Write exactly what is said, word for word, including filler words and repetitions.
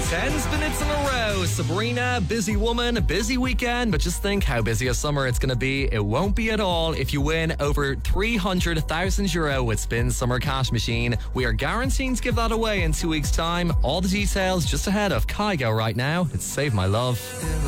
Ten spinets in a row. Sabrina, busy woman, busy weekend, but just think how busy a summer it's going to be. It won't be at all if you win over three hundred thousand euro with Spin Summer Cash Machine. We are guaranteeing to give that away in two weeks' time. All the details just ahead of Kygo right now. It's Save My Love.